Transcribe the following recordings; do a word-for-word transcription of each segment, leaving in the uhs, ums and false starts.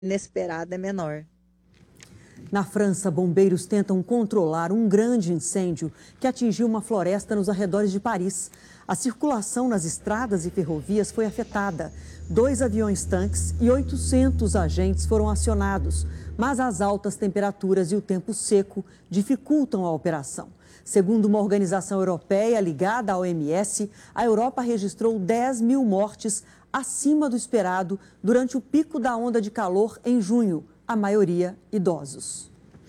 inesperada é menor. Na França, bombeiros tentam controlar um grande incêndio que atingiu uma floresta nos arredores de Paris. A circulação nas estradas e ferrovias foi afetada. Dois aviões-tanques e oitocentos agentes foram acionados, mas as altas temperaturas e o tempo seco dificultam a operação. Segundo uma organização europeia ligada à O M S, a Europa registrou dez mil mortes acima do esperado durante o pico da onda de calor em junho, a maioria idosos.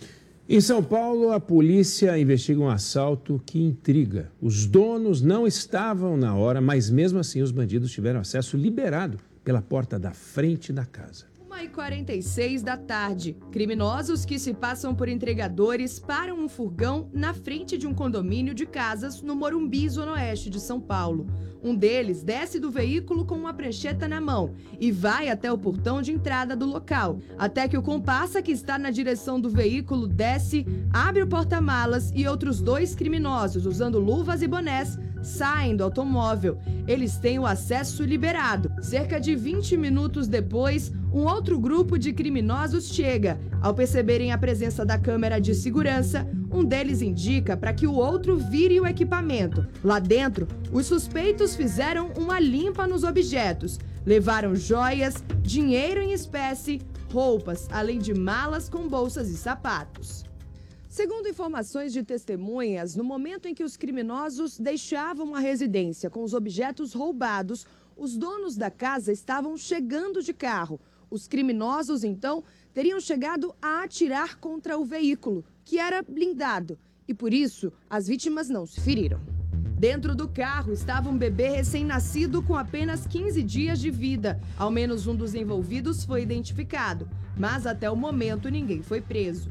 Em São Paulo, a polícia investiga um assalto que intriga. Os donos não estavam na hora, mas mesmo assim os bandidos tiveram acesso liberado pela porta da frente da casa. uma e quarenta e seis da tarde. Criminosos que se passam por entregadores param um furgão na frente de um condomínio de casas no Morumbi, zona oeste de São Paulo. Um deles desce do veículo com uma prancheta na mão e vai até o portão de entrada do local. Até que o comparsa, que está na direção do veículo, desce, abre o porta-malas e outros dois criminosos, usando luvas e bonés, saem do automóvel. Eles têm o acesso liberado. Cerca de vinte minutos depois, um outro grupo de criminosos chega. Ao perceberem a presença da câmera de segurança, um deles indica para que o outro vire o equipamento. Lá dentro, os suspeitos fizeram uma limpa nos objetos. Levaram joias, dinheiro em espécie, roupas, além de malas com bolsas e sapatos. Segundo informações de testemunhas, no momento em que os criminosos deixavam a residência com os objetos roubados, os donos da casa estavam chegando de carro. Os criminosos, então, teriam chegado a atirar contra o veículo, que era blindado, e por isso as vítimas não se feriram. Dentro do carro estava um bebê recém-nascido com apenas quinze dias de vida. Ao menos um dos envolvidos foi identificado, mas até o momento ninguém foi preso.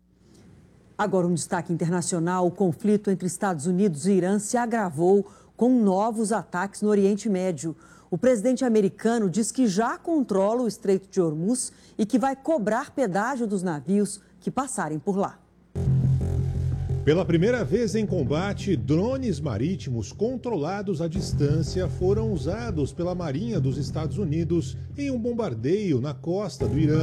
Agora, um destaque internacional: o conflito entre Estados Unidos e Irã se agravou com novos ataques no Oriente Médio. O presidente americano diz que já controla o Estreito de Hormuz e que vai cobrar pedágio dos navios que passarem por lá. Pela primeira vez em combate, drones marítimos controlados à distância foram usados pela Marinha dos Estados Unidos em um bombardeio na costa do Irã.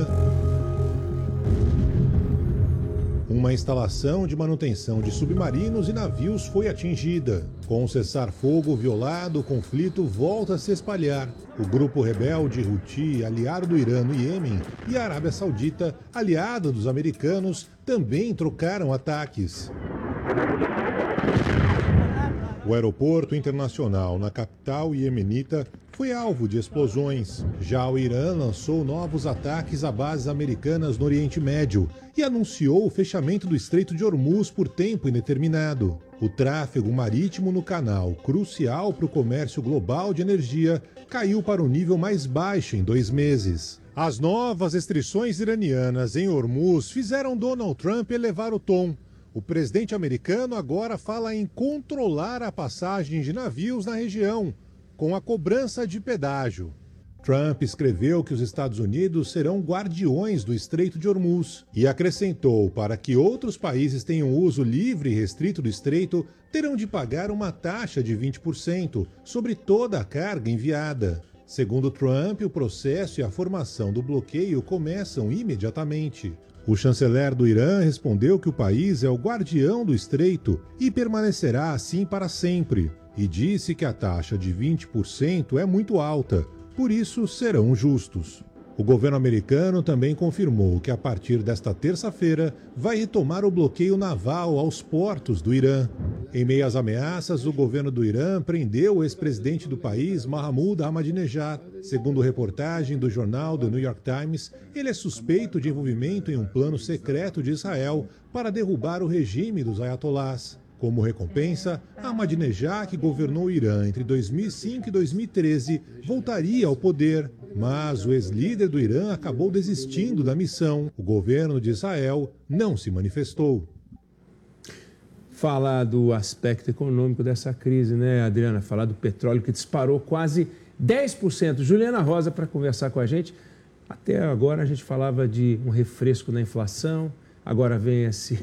Uma instalação de manutenção de submarinos e navios foi atingida. Com o cessar-fogo violado, o conflito volta a se espalhar. O grupo rebelde Houthi, aliado do Irã no Iêmen, e a Arábia Saudita, aliada dos americanos, também trocaram ataques. O aeroporto internacional na capital iemenita foi alvo de explosões. Já o Irã lançou novos ataques a bases americanas no Oriente Médio e anunciou o fechamento do Estreito de Hormuz por tempo indeterminado. O tráfego marítimo no canal, crucial para o comércio global de energia, caiu para o nível mais baixo em dois meses. As novas restrições iranianas em Hormuz fizeram Donald Trump elevar o tom. O presidente americano agora fala em controlar a passagem de navios na região, com a cobrança de pedágio. Trump escreveu que os Estados Unidos serão guardiões do Estreito de Hormuz e acrescentou: para que outros países tenham uso livre e restrito do estreito, terão de pagar uma taxa de vinte por cento sobre toda a carga enviada. Segundo Trump, o processo e a formação do bloqueio começam imediatamente. O chanceler do Irã respondeu que o país é o guardião do estreito e permanecerá assim para sempre, e disse que a taxa de vinte por cento é muito alta, por isso serão justos. O governo americano também confirmou que a partir desta terça-feira vai retomar o bloqueio naval aos portos do Irã. Em meio às ameaças, o governo do Irã prendeu o ex-presidente do país, Mahmoud Ahmadinejad. Segundo reportagem do jornal The New York Times, ele é suspeito de envolvimento em um plano secreto de Israel para derrubar o regime dos ayatolás. Como recompensa, Ahmadinejad, que governou o Irã entre dois mil e cinco e dois mil e treze, voltaria ao poder. Mas o ex-líder do Irã acabou desistindo da missão. O governo de Israel não se manifestou. Falar do aspecto econômico dessa crise, né, Adriana? Falar do petróleo que disparou quase dez por cento. Juliana Rosa para conversar com a gente. Até agora a gente falava de um refresco na inflação. Agora vem esse,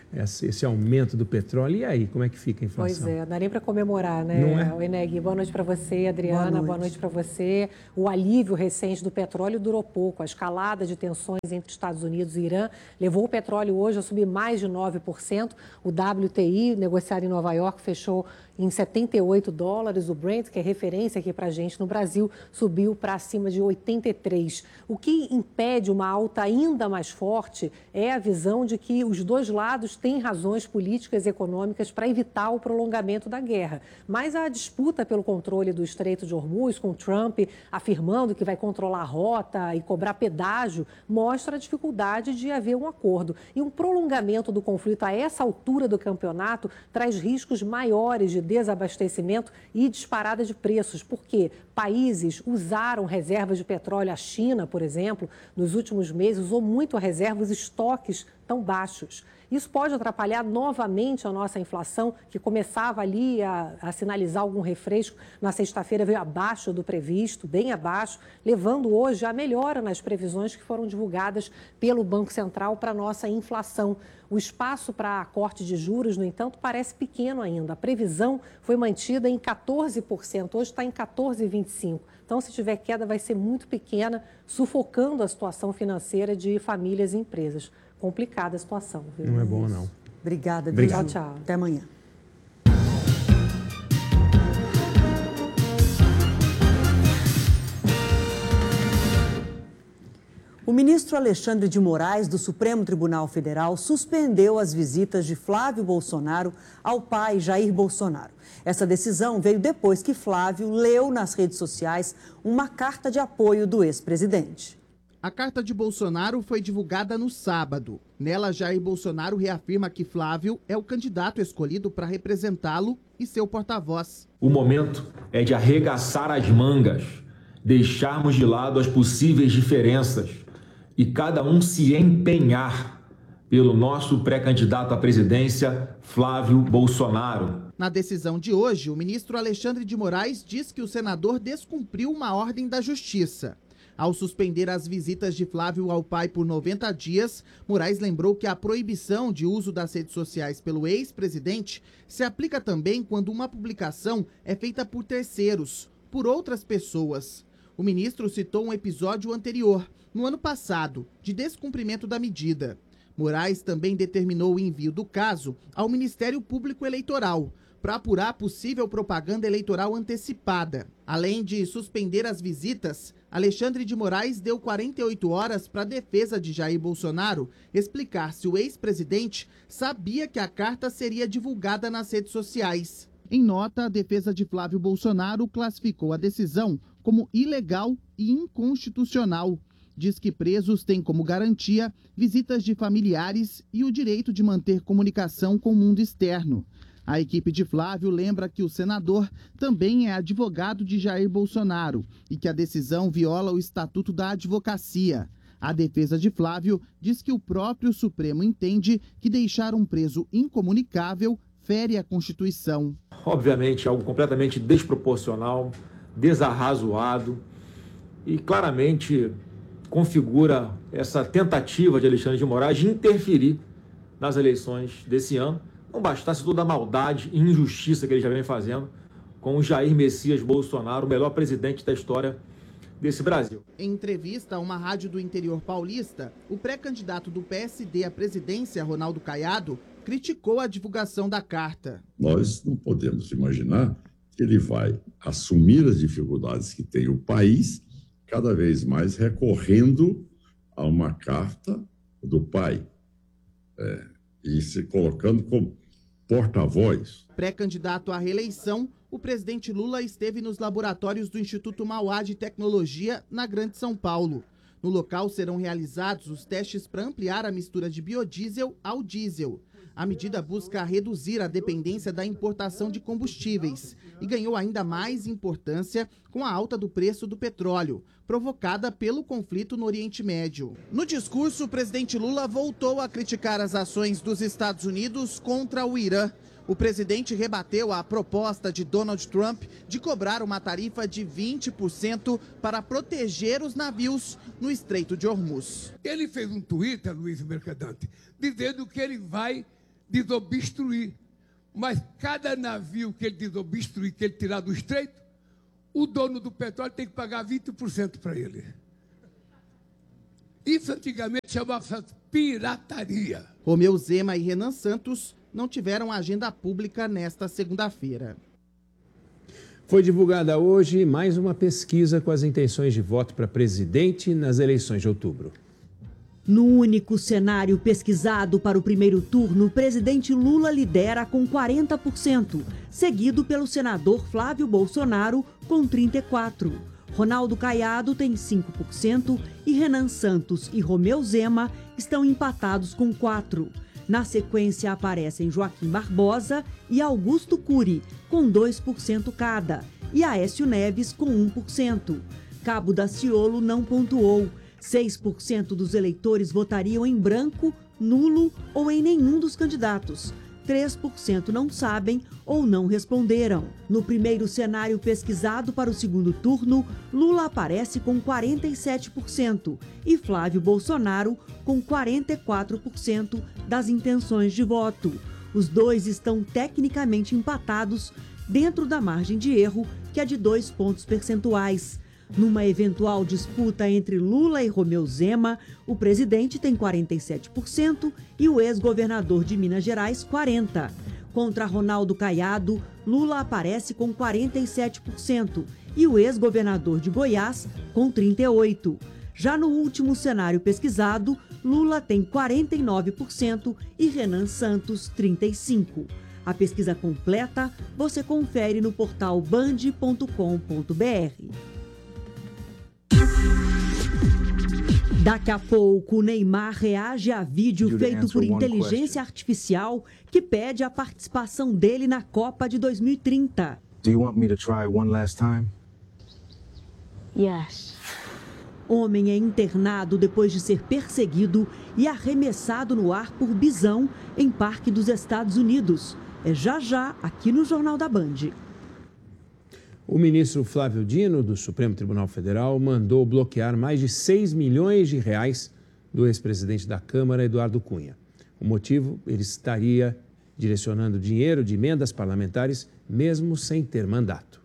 esse, esse aumento do petróleo. E aí, como é que fica a inflação? Pois é, dá nem para comemorar, né, Não é? o Eneg? Boa noite para você, Adriana. Boa Boa noite, para você. O alívio recente do petróleo durou pouco. A escalada de tensões entre Estados Unidos e Irã levou o petróleo hoje a subir mais de nove por cento. O W T I, negociado em Nova York, fechou em setenta e oito dólares. O Brent, que é referência aqui para a gente no Brasil, subiu para acima de oitenta e três. O que impede uma alta ainda mais forte é a visão de que os dois lados têm razões políticas e econômicas para evitar o prolongamento da guerra. Mas a disputa pelo controle do Estreito de Hormuz, com Trump afirmando que vai controlar a rota e cobrar pedágio, mostra a dificuldade de haver um acordo. E um prolongamento do conflito a essa altura do campeonato traz riscos maiores de desabastecimento e disparada de preços, porque países usaram reservas de petróleo. A China, por exemplo, nos últimos meses usou muito a reserva, os estoques tão baixos. Isso pode atrapalhar novamente a nossa inflação, que começava ali a, a sinalizar algum refresco. Na sexta-feira veio abaixo do previsto, bem abaixo, levando hoje a melhora nas previsões que foram divulgadas pelo Banco Central para a nossa inflação. O espaço para corte de juros, no entanto, parece pequeno ainda. A previsão foi mantida em quatorze por cento, hoje está em quatorze vírgula vinte e cinco por cento. Então, se tiver queda, vai ser muito pequena, sufocando a situação financeira de famílias e empresas. Complicada a situação, viu? Não é bom, não. Obrigada, Obrigado. Tchau, tchau. Até amanhã. O ministro Alexandre de Moraes, do Supremo Tribunal Federal, suspendeu as visitas de Flávio Bolsonaro ao pai Jair Bolsonaro. Essa decisão veio depois que Flávio leu nas redes sociais uma carta de apoio do ex-presidente. A carta de Bolsonaro foi divulgada no sábado. Nela, Jair Bolsonaro reafirma que Flávio é o candidato escolhido para representá-lo e seu porta-voz. O momento é de arregaçar as mangas, deixarmos de lado as possíveis diferenças e cada um se empenhar pelo nosso pré-candidato à presidência, Flávio Bolsonaro. Na decisão de hoje, o ministro Alexandre de Moraes diz que o senador descumpriu uma ordem da Justiça. Ao suspender as visitas de Flávio ao pai por noventa dias, Moraes lembrou que a proibição de uso das redes sociais pelo ex-presidente se aplica também quando uma publicação é feita por terceiros, por outras pessoas. O ministro citou um episódio anterior, no ano passado, de descumprimento da medida. Moraes também determinou o envio do caso ao Ministério Público Eleitoral, para apurar possível propaganda eleitoral antecipada. Além de suspender as visitas, Alexandre de Moraes deu quarenta e oito horas para a defesa de Jair Bolsonaro explicar se o ex-presidente sabia que a carta seria divulgada nas redes sociais. Em nota, a defesa de Flávio Bolsonaro classificou a decisão como ilegal e inconstitucional. Diz que presos têm como garantia visitas de familiares e o direito de manter comunicação com o mundo externo. A equipe de Flávio lembra que o senador também é advogado de Jair Bolsonaro e que a decisão viola o Estatuto da Advocacia. A defesa de Flávio diz que o próprio Supremo entende que deixar um preso incomunicável fere a Constituição. Obviamente, algo completamente desproporcional, desarrazoado e claramente configura essa tentativa de Alexandre de Moraes de interferir nas eleições desse ano. Não bastasse toda a maldade e injustiça que ele já vem fazendo com o Jair Messias Bolsonaro, o melhor presidente da história desse Brasil. Em entrevista a uma rádio do interior paulista, o pré-candidato do P S D à presidência, Ronaldo Caiado, criticou a divulgação da carta. Nós não podemos imaginar que ele vai assumir as dificuldades que tem o país, cada vez mais recorrendo a uma carta do pai, é, e se colocando como porta-voz. Pré-candidato à reeleição, o presidente Lula esteve nos laboratórios do Instituto Mauá de Tecnologia, na Grande São Paulo. No local serão realizados os testes para ampliar a mistura de biodiesel ao diesel. A medida busca reduzir a dependência da importação de combustíveis e ganhou ainda mais importância com a alta do preço do petróleo, provocada pelo conflito no Oriente Médio. No discurso, o presidente Lula voltou a criticar as ações dos Estados Unidos contra o Irã. O presidente rebateu a proposta de Donald Trump de cobrar uma tarifa de vinte por cento para proteger os navios no Estreito de Hormuz. Ele fez um Twitter, Luiz Mercadante, dizendo que ele vai desobstruir. Mas cada navio que ele desobstruir, que ele tirar do estreito, o dono do petróleo tem que pagar vinte por cento para ele. Isso antigamente chamava-se pirataria. Romeu Zema e Renan Santos não tiveram agenda pública nesta segunda-feira. Foi divulgada hoje mais uma pesquisa com as intenções de voto para presidente nas eleições de outubro. No único cenário pesquisado para o primeiro turno, o presidente Lula lidera com quarenta por cento, seguido pelo senador Flávio Bolsonaro com trinta e quatro por cento. Ronaldo Caiado tem cinco por cento e Renan Santos e Romeu Zema estão empatados com quatro por cento. Na sequência aparecem Joaquim Barbosa e Augusto Cury, com dois por cento cada, e Aécio Neves com um por cento. Cabo Daciolo não pontuou. seis por cento dos eleitores votariam em branco, nulo ou em nenhum dos candidatos. três por cento não sabem ou não responderam. No primeiro cenário pesquisado para o segundo turno, Lula aparece com quarenta e sete por cento e Flávio Bolsonaro com quarenta e quatro por cento das intenções de voto. Os dois estão tecnicamente empatados dentro da margem de erro, que é de dois pontos percentuais. Numa eventual disputa entre Lula e Romeu Zema, o presidente tem quarenta e sete por cento e o ex-governador de Minas Gerais, quarenta por cento. Contra Ronaldo Caiado, Lula aparece com quarenta e sete por cento e o ex-governador de Goiás, com trinta e oito por cento. Já no último cenário pesquisado, Lula tem quarenta e nove por cento e Renan Santos, trinta e cinco por cento. A pesquisa completa você confere no portal band ponto com ponto br. Daqui a pouco, o Neymar reage a vídeo feito por inteligência artificial que pede a participação dele na Copa de dois mil e trinta. Do you want me to try one last time? Yes. Homem é internado depois de ser perseguido e arremessado no ar por bisão em Parque dos Estados Unidos. É já já, aqui no Jornal da Band. O ministro Flávio Dino, do Supremo Tribunal Federal, mandou bloquear mais de seis milhões de reais do ex-presidente da Câmara, Eduardo Cunha. O motivo, ele estaria direcionando dinheiro de emendas parlamentares, mesmo sem ter mandato.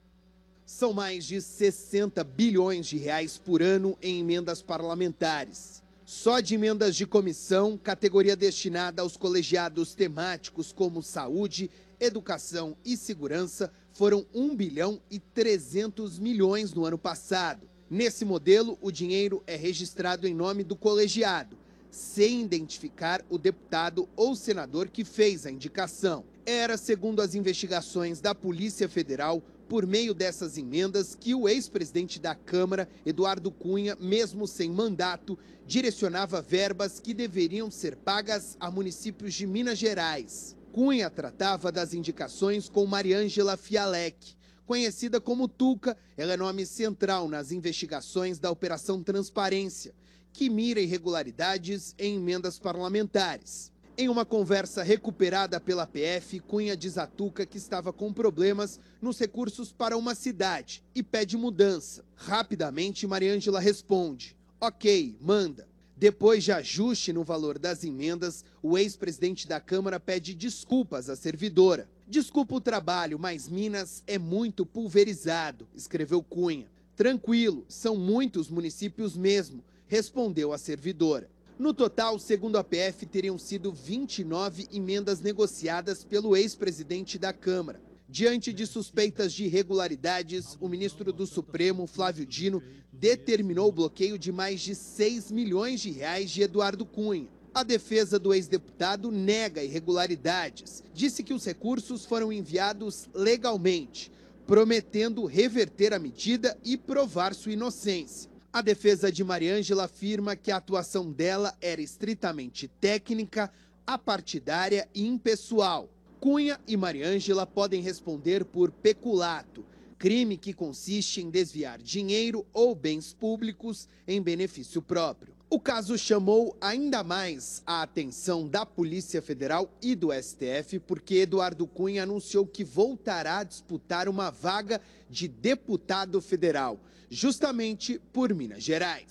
São mais de sessenta bilhões de reais por ano em emendas parlamentares. Só de emendas de comissão, categoria destinada aos colegiados temáticos como saúde, educação e segurança, foram um bilhão e trezentos milhões no ano passado. Nesse modelo, o dinheiro é registrado em nome do colegiado, sem identificar o deputado ou senador que fez a indicação. Era, segundo as investigações da Polícia Federal, por meio dessas emendas que o ex-presidente da Câmara, Eduardo Cunha, mesmo sem mandato, direcionava verbas que deveriam ser pagas a municípios de Minas Gerais. Cunha tratava das indicações com Mariângela Fialec. Conhecida como Tuca, ela é nome central nas investigações da Operação Transparência, que mira irregularidades em emendas parlamentares. Em uma conversa recuperada pela P F, Cunha diz a Tuca que estava com problemas nos recursos para uma cidade e pede mudança. Rapidamente, Mariângela responde: ok, manda. Depois de ajuste no valor das emendas, o ex-presidente da Câmara pede desculpas à servidora. Desculpa o trabalho, mas Minas é muito pulverizado, escreveu Cunha. Tranquilo, são muitos municípios mesmo, respondeu a servidora. No total, segundo a P F, teriam sido vinte e nove emendas negociadas pelo ex-presidente da Câmara. Diante de suspeitas de irregularidades, o ministro do Supremo, Flávio Dino, determinou o bloqueio de mais de seis milhões de reais de Eduardo Cunha. A defesa do ex-deputado nega irregularidades. Disse que os recursos foram enviados legalmente, prometendo reverter a medida e provar sua inocência. A defesa de Mariângela afirma que a atuação dela era estritamente técnica, apartidária e impessoal. Cunha e Mariângela podem responder por peculato, crime que consiste em desviar dinheiro ou bens públicos em benefício próprio. O caso chamou ainda mais a atenção da Polícia Federal e do S T F porque Eduardo Cunha anunciou que voltará a disputar uma vaga de deputado federal, justamente por Minas Gerais.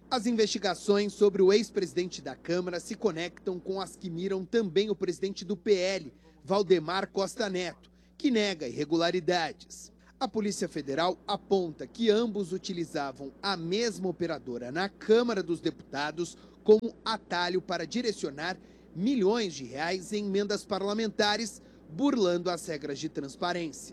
As investigações sobre o ex-presidente da Câmara se conectam com as que miram também o presidente do P L, Valdemar Costa Neto, que nega irregularidades. A Polícia Federal aponta que ambos utilizavam a mesma operadora na Câmara dos Deputados como atalho para direcionar milhões de reais em emendas parlamentares, burlando as regras de transparência.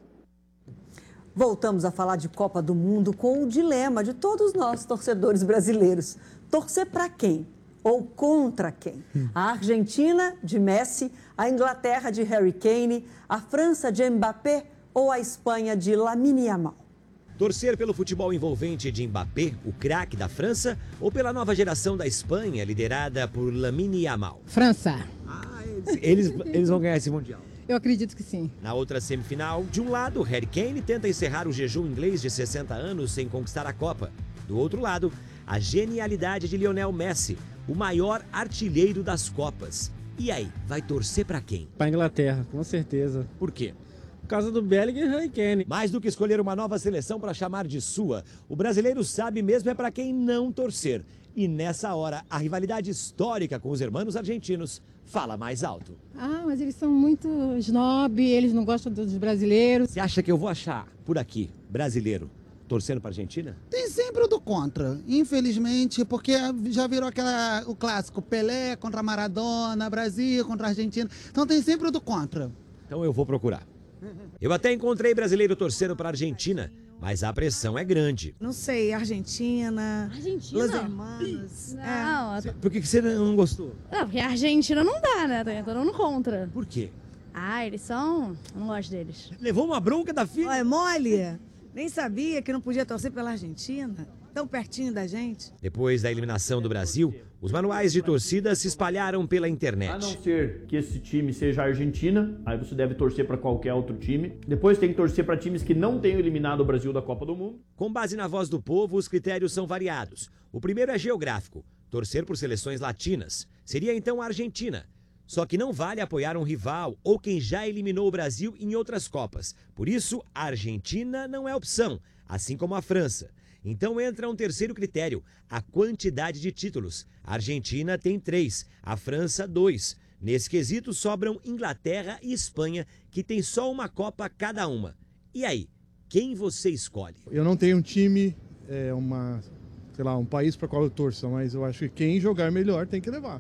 Voltamos a falar de Copa do Mundo com o dilema de todos nós, torcedores brasileiros. Torcer para quem? Ou contra quem? A Argentina, de Messi, a Inglaterra, de Harry Kane, a França, de Mbappé ou a Espanha, de Lamine Yamal? Torcer pelo futebol envolvente de Mbappé, o craque da França, ou pela nova geração da Espanha, liderada por Lamine Yamal? França. Ah, eles, eles, eles vão ganhar esse Mundial. Eu acredito que sim. Na outra semifinal, de um lado, Harry Kane tenta encerrar o jejum inglês de sessenta anos sem conquistar a Copa. Do outro lado, a genialidade de Lionel Messi, o maior artilheiro das Copas. E aí, vai torcer pra quem? Pra Inglaterra, com certeza. Por quê? Por causa do Bellingham e Harry Kane. Mais do que escolher uma nova seleção para chamar de sua, o brasileiro sabe mesmo é para quem não torcer. E nessa hora, a rivalidade histórica com os irmãos argentinos fala mais alto. Ah, mas eles são muito snob, eles não gostam dos brasileiros. Você acha que eu vou achar por aqui, brasileiro, torcendo para a Argentina? Tem sempre o do contra, infelizmente, porque já virou aquela, o clássico Pelé contra Maradona, Brasil contra Argentina. Então tem sempre o do contra. Então eu vou procurar. Eu até encontrei brasileiro torcendo para a Argentina, mas a pressão é grande. Não sei, Argentina, Argentina? Los Hermanos. Não, é. Por que, que você não gostou? Não, porque a Argentina não dá, né? Tô todo contra. Por quê? Ah, eles são... Eu não gosto deles. Levou uma bronca da filha? É mole? Nem sabia que não podia torcer pela Argentina. Tão pertinho da gente. Depois da eliminação do Brasil, os manuais de torcida se espalharam pela A internet. não ser que esse time seja a Argentina, aí você deve torcer para qualquer outro time. Depois tem que torcer para times que não tenham eliminado o Brasil da Copa do Mundo. Com base na voz do povo, os critérios são variados. O primeiro é geográfico, torcer por seleções latinas. Seria então a Argentina. Só que não vale apoiar um rival ou quem já eliminou o Brasil em outras Copas. Por isso, a Argentina não é opção, assim como a França. Então entra um terceiro critério, a quantidade de títulos. A Argentina tem três, a França dois. Nesse quesito sobram Inglaterra e Espanha, que tem só uma Copa cada uma. E aí, quem você escolhe? Eu não tenho um time, é, uma, sei lá, um país para qual eu torço, mas eu acho que quem jogar melhor tem que levar.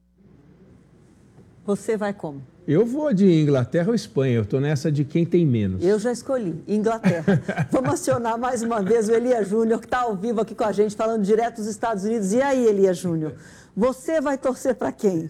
Você vai como? Eu vou de Inglaterra ou Espanha, eu tô nessa de quem tem menos. Eu já escolhi, Inglaterra. Vamos acionar mais uma vez o Elias Júnior, que está ao vivo aqui com a gente, falando direto dos Estados Unidos. E aí, Elias Júnior, você vai torcer para quem?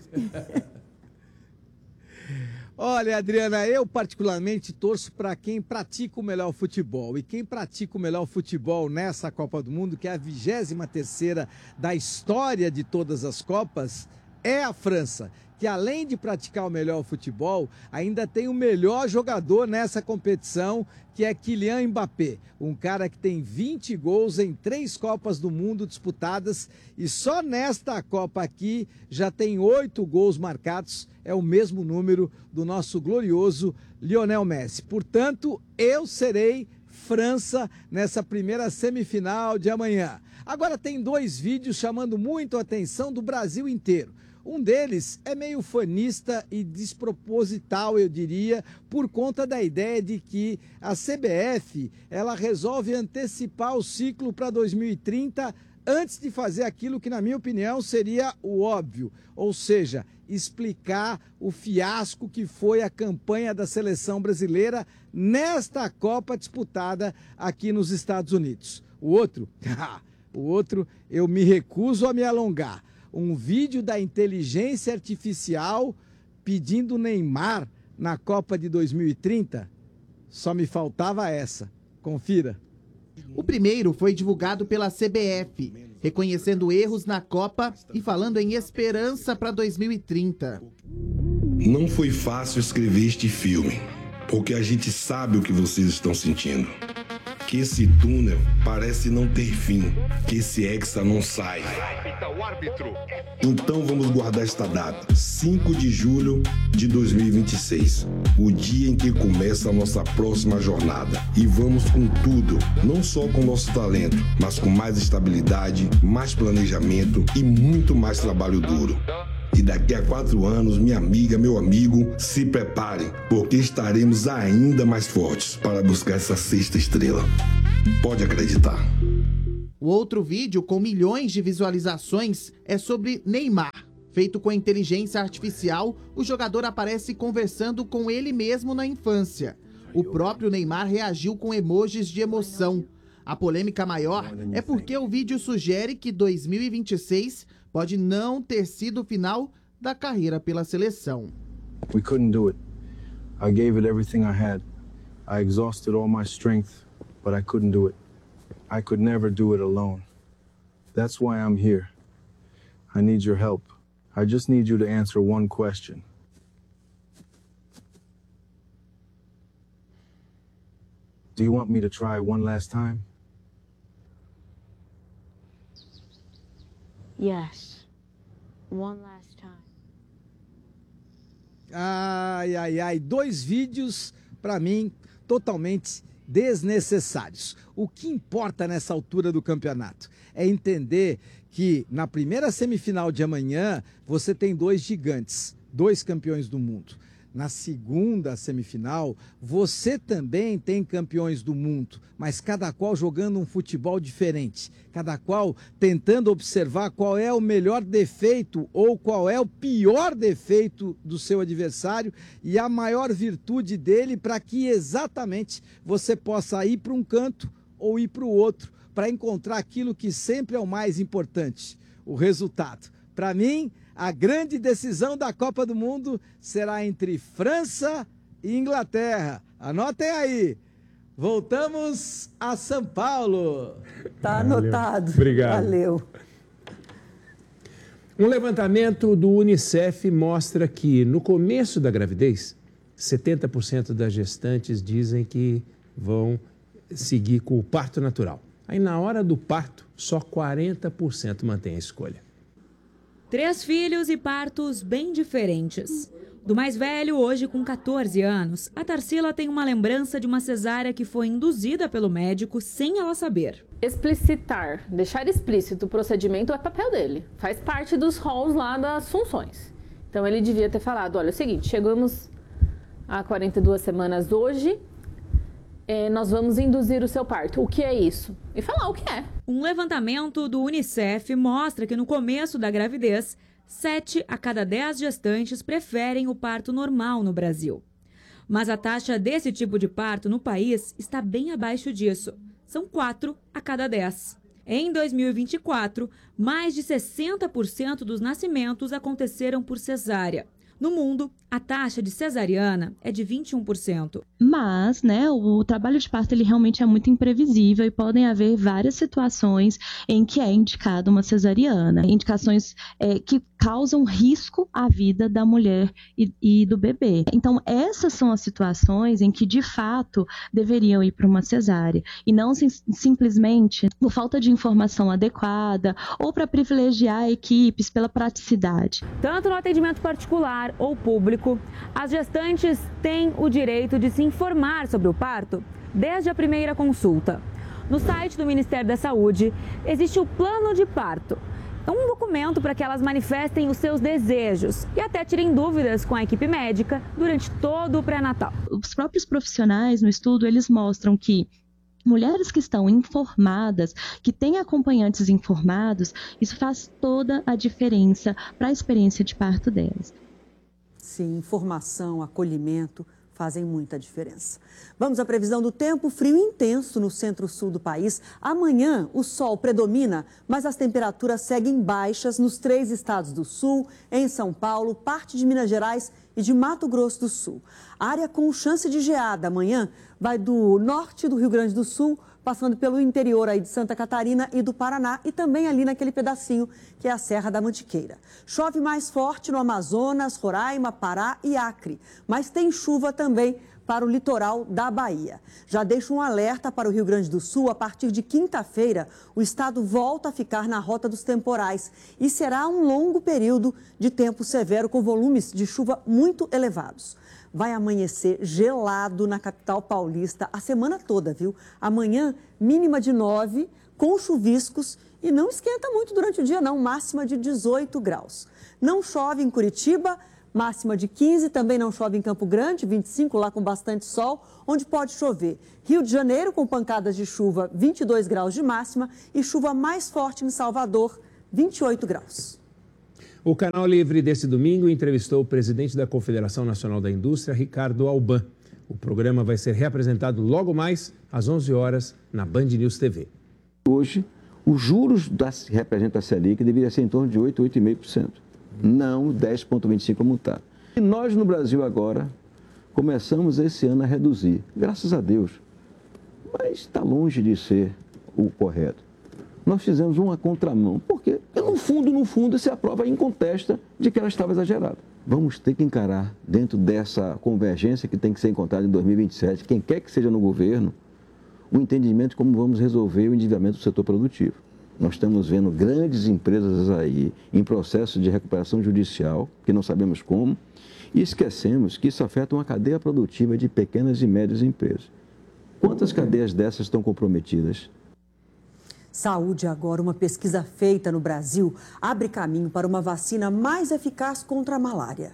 Olha, Adriana, eu particularmente torço para quem pratica o melhor futebol. E quem pratica o melhor futebol nessa Copa do Mundo, que é a vigésima terceira da história de todas as Copas, é a França, que além de praticar o melhor futebol, ainda tem o melhor jogador nessa competição, que é Kylian Mbappé, um cara que tem vinte gols em três Copas do Mundo disputadas e só nesta Copa aqui já tem oito gols marcados, é o mesmo número do nosso glorioso Lionel Messi. Portanto, eu serei França nessa primeira semifinal de amanhã. Agora tem dois vídeos chamando muito a atenção do Brasil inteiro. Um deles é meio fanista e desproposital, eu diria, por conta da ideia de que a C B F ela resolve antecipar o ciclo para dois mil e trinta antes de fazer aquilo que, na minha opinião, seria o óbvio, ou seja, explicar o fiasco que foi a campanha da seleção brasileira nesta Copa disputada aqui nos Estados Unidos. O outro, o outro eu me recuso a me alongar. Um vídeo da inteligência artificial pedindo Neymar na Copa de dois mil e trinta? Só me faltava essa. Confira. O primeiro foi divulgado pela C B F, reconhecendo erros na Copa e falando em esperança para dois mil e trinta. Não foi fácil escrever este filme, porque a gente sabe o que vocês estão sentindo. que esse túnel parece não ter fim, que esse hexa não sai. Então vamos guardar esta data, cinco de julho de dois mil e vinte e seis, o dia em que começa a nossa próxima jornada. E vamos com tudo, não só com nosso talento, mas com mais estabilidade, mais planejamento e muito mais trabalho duro. E daqui a quatro anos, minha amiga, meu amigo, se preparem, porque estaremos ainda mais fortes para buscar essa sexta estrela. Pode acreditar. O outro vídeo, com milhões de visualizações, é sobre Neymar. Feito com inteligência artificial, o jogador aparece conversando com ele mesmo na infância. O próprio Neymar reagiu com emojis de emoção. A polêmica maior é porque o vídeo sugere que dois mil e vinte e seis pode não ter sido o final da carreira pela seleção. We couldn't do it. I gave it everything I had. I exhausted all my strength, but I couldn't do it. I could never do it alone. That's why I'm here. I need your help. I just need you to answer one question. Do you want me to try one last time? Yes. One last time. Ai, ai, ai. Dois vídeos, para mim, totalmente desnecessários. O que importa nessa altura do campeonato é entender que na primeira semifinal de amanhã você tem dois gigantes, dois campeões do mundo. Na segunda semifinal, você também tem campeões do mundo, mas cada qual jogando um futebol diferente, cada qual tentando observar qual é o melhor defeito ou qual é o pior defeito do seu adversário e a maior virtude dele para que exatamente você possa ir para um canto ou ir para o outro, para encontrar aquilo que sempre é o mais importante, o resultado. Para mim, a grande decisão da Copa do Mundo será entre França e Inglaterra. Anotem aí. Voltamos a São Paulo. Tá anotado. Obrigado. Valeu. Um levantamento do Unicef mostra que no começo da gravidez, setenta por cento das gestantes dizem que vão seguir com o parto natural. Aí na hora do parto, só quarenta por cento mantém a escolha. Três filhos e partos bem diferentes. Do mais velho, hoje com quatorze anos, a Tarsila tem uma lembrança de uma cesárea que foi induzida pelo médico sem ela saber. Explicitar, deixar explícito o procedimento é papel dele. Faz parte dos roles lá das funções. Então ele devia ter falado, olha, é o seguinte, chegamos a quarenta e duas semanas hoje, é, nós vamos induzir o seu parto. O que é isso? E falar o que é. Um levantamento do Unicef mostra que no começo da gravidez, sete a cada dez gestantes preferem o parto normal no Brasil. Mas a taxa desse tipo de parto no país está bem abaixo disso. São quatro a cada dez. Em dois mil e vinte e quatro, mais de sessenta por cento dos nascimentos aconteceram por cesárea. No mundo, a taxa de cesariana é de vinte e um por cento. Mas, né, o trabalho de parto ele realmente é muito imprevisível e podem haver várias situações em que é indicada uma cesariana. Indicações é, que causam risco à vida da mulher e, e do bebê. Então, essas são as situações em que, de fato, deveriam ir para uma cesárea. E não sim, simplesmente por falta de informação adequada ou para privilegiar equipes pela praticidade. Tanto no atendimento particular ou público, as gestantes têm o direito de se informar sobre o parto desde a primeira consulta. No site do Ministério da Saúde, existe o plano de parto. É um documento para que elas manifestem os seus desejos e até tirem dúvidas com a equipe médica durante todo o pré-natal. Os próprios profissionais no estudo, eles mostram que mulheres que estão informadas, que têm acompanhantes informados, isso faz toda a diferença para a experiência de parto delas. Sim, informação, acolhimento fazem muita diferença. Vamos à previsão do tempo. Frio intenso no centro-sul do país. Amanhã o sol predomina, mas as temperaturas seguem baixas nos três estados do sul, em São Paulo, parte de Minas Gerais e de Mato Grosso do Sul. A área com chance de geada amanhã vai do norte do Rio Grande do Sul, passando pelo interior aí de Santa Catarina e do Paraná e também ali naquele pedacinho que é a Serra da Mantiqueira. Chove mais forte no Amazonas, Roraima, Pará e Acre, mas tem chuva também para o litoral da Bahia. Já deixo um alerta para o Rio Grande do Sul. A partir de quinta-feira, o estado volta a ficar na rota dos temporais e será um longo período de tempo severo com volumes de chuva muito elevados. Vai amanhecer gelado na capital paulista a semana toda, viu? Amanhã, mínima de nove, com chuviscos e não esquenta muito durante o dia, não. Máxima de dezoito graus. Não chove em Curitiba, máxima de quinze. Também não chove em Campo Grande, vinte e cinco, lá com bastante sol, onde pode chover. Rio de Janeiro, com pancadas de chuva, vinte e dois graus de máxima. E chuva mais forte em Salvador, vinte e oito graus. O Canal Livre desse domingo entrevistou o presidente da Confederação Nacional da Indústria, Ricardo Alban. O programa vai ser reapresentado logo mais às onze horas na Band News T V. Hoje, os juros da representa a Selic deveria ser em torno de oito, oito vírgula cinco por cento. Não dez vírgula vinte e cinco por cento como está. E nós no Brasil agora começamos esse ano a reduzir, graças a Deus. Mas está longe de ser o correto. Nós fizemos uma contramão, porque no fundo, no fundo, se a prova incontesta de que ela estava exagerada. Vamos ter que encarar, dentro dessa convergência que tem que ser encontrada em dois mil e vinte e sete, quem quer que seja no governo, o entendimento de como vamos resolver o endividamento do setor produtivo. Nós estamos vendo grandes empresas aí em processo de recuperação judicial, que não sabemos como, e esquecemos que isso afeta uma cadeia produtiva de pequenas e médias empresas. Quantas cadeias dessas estão comprometidas? Saúde agora, uma pesquisa feita no Brasil abre caminho para uma vacina mais eficaz contra a malária.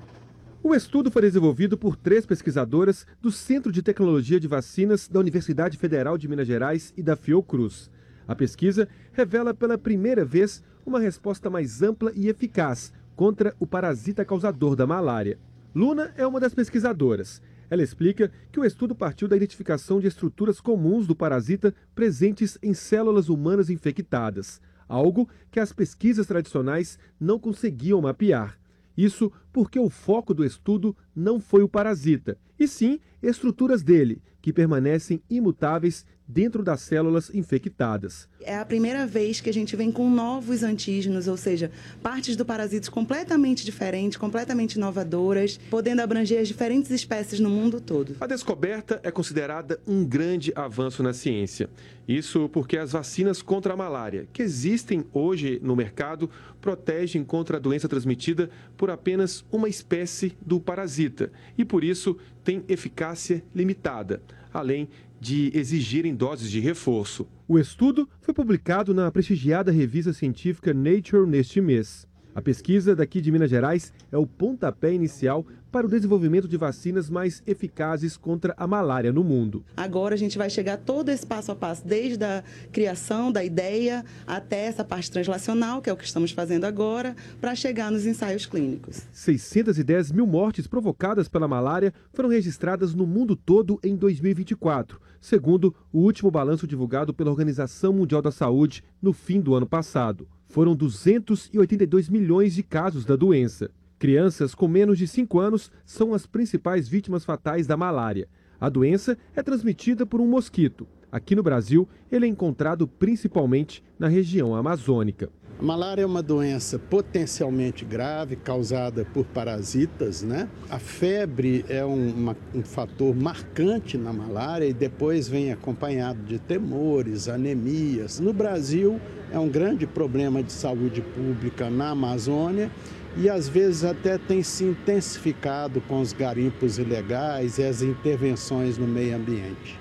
O estudo foi desenvolvido por três pesquisadoras do Centro de Tecnologia de Vacinas da Universidade Federal de Minas Gerais e da Fiocruz. A pesquisa revela pela primeira vez uma resposta mais ampla e eficaz contra o parasita causador da malária. Luna é uma das pesquisadoras. Ela explica que o estudo partiu da identificação de estruturas comuns do parasita presentes em células humanas infectadas, algo que as pesquisas tradicionais não conseguiam mapear. Isso porque o foco do estudo não foi o parasita, e sim estruturas dele, que permanecem imutáveis dentro das células infectadas. É a primeira vez que a gente vem com novos antígenos, ou seja, partes do parasita completamente diferentes, completamente inovadoras, podendo abranger as diferentes espécies no mundo todo. A descoberta é considerada um grande avanço na ciência. Isso porque as vacinas contra a malária, que existem hoje no mercado, protegem contra a doença transmitida por apenas uma espécie do parasita e, por isso, têm eficácia limitada, além de exigirem doses de reforço. O estudo foi publicado na prestigiada revista científica Nature neste mês. A pesquisa daqui de Minas Gerais é o pontapé inicial para o desenvolvimento de vacinas mais eficazes contra a malária no mundo. Agora a gente vai chegar todo esse passo a passo, desde a criação da ideia até essa parte translacional, que é o que estamos fazendo agora, para chegar nos ensaios clínicos. seiscentas e dez mil mortes provocadas pela malária foram registradas no mundo todo em dois mil e vinte e quatro, segundo o último balanço divulgado pela Organização Mundial da Saúde no fim do ano passado. Foram duzentos e oitenta e dois milhões de casos da doença. Crianças com menos de cinco anos são as principais vítimas fatais da malária. A doença é transmitida por um mosquito. Aqui no Brasil, ele é encontrado principalmente na região amazônica. A malária é uma doença potencialmente grave, causada por parasitas, né? A febre é um, uma, um fator marcante na malária e depois vem acompanhado de temores, anemias. No Brasil, é um grande problema de saúde pública na Amazônia e às vezes até tem se intensificado com os garimpos ilegais e as intervenções no meio ambiente.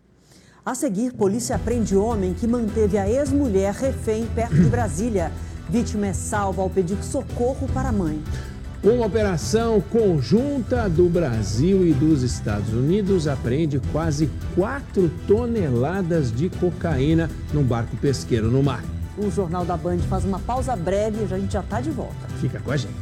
A seguir, polícia prende homem que manteve a ex-mulher refém perto de Brasília. Vítima é salva ao pedir socorro para a mãe. Uma operação conjunta do Brasil e dos Estados Unidos apreende quase quatro toneladas de cocaína num barco pesqueiro no mar. O Jornal da Band faz uma pausa breve e a gente já está de volta. Fica com a gente.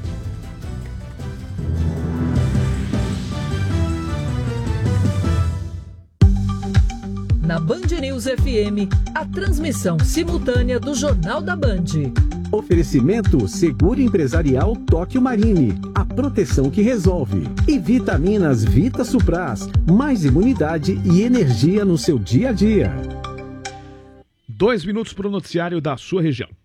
Na Band News F M, a transmissão simultânea do Jornal da Band. Oferecimento Seguro Empresarial Tóquio Marine, a proteção que resolve. E Vitaminas Vita Supras, mais imunidade e energia no seu dia a dia. Dois minutos para o noticiário da sua região.